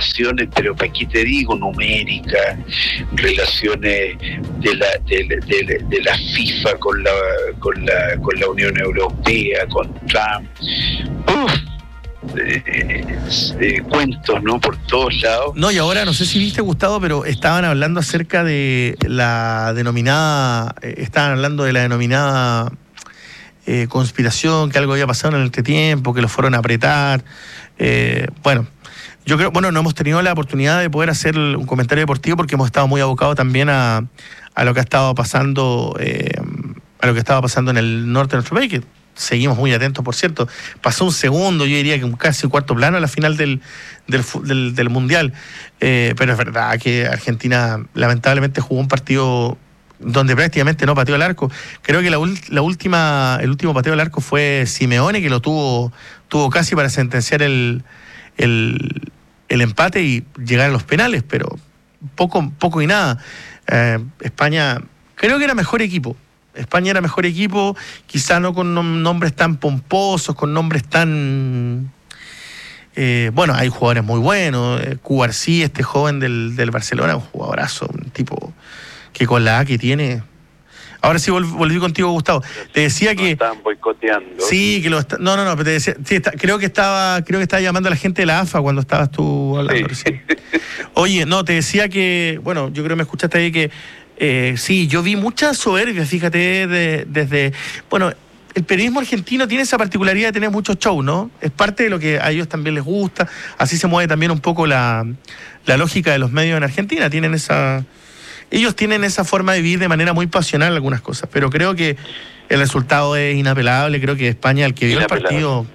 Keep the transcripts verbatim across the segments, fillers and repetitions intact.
relaciones, pero para qué te digo, numéricas, relaciones de la de, de, de la FIFA con la con la con la Unión Europea, con Trump. Uf, eh, eh, cuentos, ¿no? Por todos lados. No, y ahora no sé si viste, Gustavo, pero estaban hablando acerca de la denominada, eh, estaban hablando de la denominada eh, conspiración, que algo había pasado en el entretiempo, que lo fueron a apretar. Eh, bueno, yo creo, bueno, no hemos tenido la oportunidad de poder hacer un comentario deportivo porque hemos estado muy abocados también a, a lo que ha estado pasando, eh, a lo que estaba pasando en el norte de nuestro país, que seguimos muy atentos, por cierto. Pasó un segundo, yo diría que un casi un cuarto plano a la final del, del, del, del Mundial. Eh, pero es verdad que Argentina lamentablemente jugó un partido donde prácticamente no pateó al arco. Creo que la, la última, el último pateo al arco fue Simeone, que lo tuvo, tuvo casi para sentenciar el, el, el empate y llegar a los penales, pero poco, poco y nada. Eh, España creo que era mejor equipo. España era mejor equipo, quizá no con nom- nombres tan pomposos, con nombres tan... Eh, bueno, hay jugadores muy buenos. Eh, Cubarsí, este joven del, del Barcelona, un jugadorazo, un tipo que con la A que tiene... Ahora sí vol- volví contigo, Gustavo. Te decía que... Estaban boicoteando. Sí, que lo está... No, no, no, pero te decía... Sí, está... creo que estaba creo que estaba llamando a la gente de la A F A cuando estabas tú hablando. Sí. Recién. Oye, no, te decía que... Bueno, yo creo que me escuchaste ahí que... Eh, sí, yo vi mucha soberbia, fíjate, de, desde... Bueno, el periodismo argentino tiene esa particularidad de tener muchos shows, ¿no? Es parte de lo que a ellos también les gusta. Así se mueve también un poco la, la lógica de los medios en Argentina. Tienen esa... Ellos tienen esa forma de vivir de manera muy pasional algunas cosas, pero creo que el resultado es inapelable. Creo que España, el que vio el partido...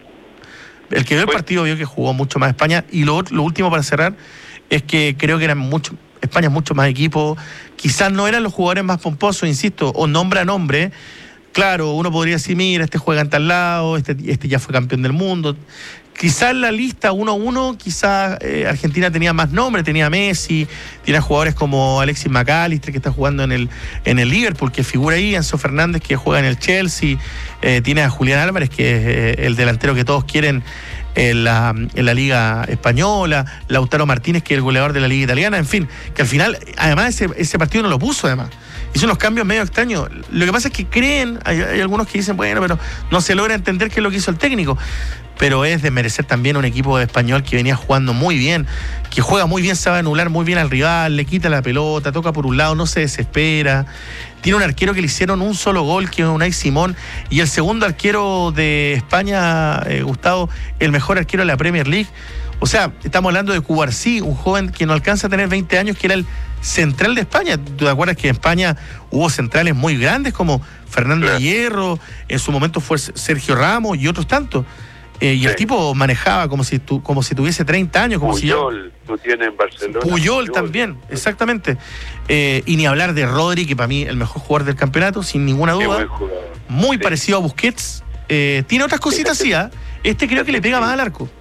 El que vio el partido vio que jugó mucho más España. Y lo, lo último para cerrar es que creo que eran mucho... España es mucho más equipo, quizás no eran los jugadores más pomposos, insisto, o nombre a nombre. Claro, uno podría decir, mira, este juega en tal lado, este, este ya fue campeón del mundo. Quizás en la lista uno a uno, quizás eh, Argentina tenía más nombre, tenía Messi, tiene jugadores como Alexis McAllister, que está jugando en el, en el Liverpool, que figura ahí, Enzo Fernández, que juega en el Chelsea, eh, tiene a Julián Álvarez, que es eh, el delantero que todos quieren en la, en la Liga Española, Lautaro Martínez, que es el goleador de la Liga Italiana, en fin, que al final, además ese, ese partido no lo puso, además. Hizo unos cambios medio extraños. Lo que pasa es que creen, hay, hay algunos que dicen, bueno, pero no se logra entender qué es lo que hizo el técnico. Pero es de merecer también un equipo español que venía jugando muy bien, que juega muy bien, sabe anular muy bien al rival, le quita la pelota, toca por un lado, no se desespera. Tiene un arquero que le hicieron un solo gol, que es Unai Simón, y el segundo arquero de España, eh, Gustavo, el mejor arquero de la Premier League. O sea, estamos hablando de Cubarsí, un joven que no alcanza a tener veinte años, que era el central de España. ¿Tú te acuerdas que en España hubo centrales muy grandes como Fernando claro. Hierro, en su momento fue Sergio Ramos y otros tantos? Eh, y sí. El tipo manejaba como si tu, como si tuviese treinta años. Como Puyol, si tú tienes en Barcelona. Puyol, Puyol también, exactamente. Eh, y ni hablar de Rodri, que para mí el mejor jugador del campeonato, sin ninguna duda. Muy sí. parecido a Busquets. Eh, tiene otras cositas, sí. ¿eh? Este creo que le pega más al arco.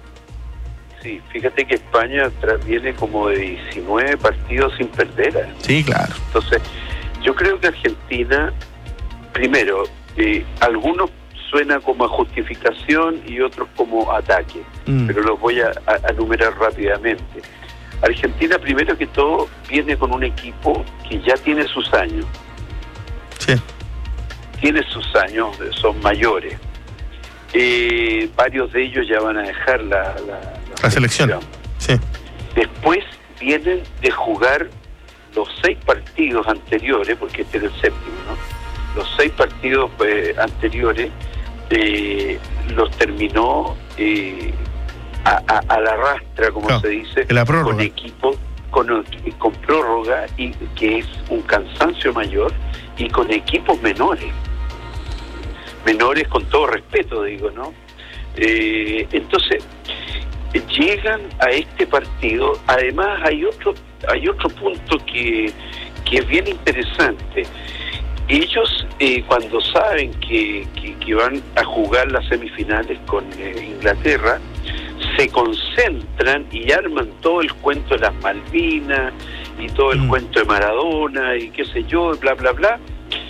Sí, fíjate que España viene como de diecinueve partidos sin perder. ¿eh? Sí, claro. Entonces, yo creo que Argentina, primero, eh, algunos suena como a justificación y otros como ataque, mm. pero los voy a, a, a enumerar rápidamente. Argentina, primero que todo, viene con un equipo que ya tiene sus años. Sí. Tiene sus años, son mayores. Eh, varios de ellos ya van a dejar la, la, la, la selección. Sí. Después vienen de jugar los seis partidos anteriores, porque este es el séptimo, ¿no? Los seis partidos eh, anteriores eh, los terminó eh, a, a, a la rastra, como claro, se dice, con equipo, con, con prórroga, y que es un cansancio mayor, y con equipos menores. Menores con todo respeto, digo, ¿no? Eh, entonces, llegan a este partido. Además, hay otro hay otro punto que, que es bien interesante. Ellos, eh, cuando saben que, que, que van a jugar las semifinales con eh, Inglaterra, se concentran y arman todo el cuento de las Malvinas y todo el mm. cuento de Maradona y qué sé yo, bla, bla, bla.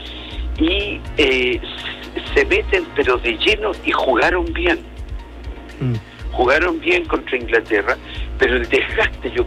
Y eh, se meten pero de lleno y jugaron bien. Mm. Jugaron bien contra Inglaterra, pero el desgaste yo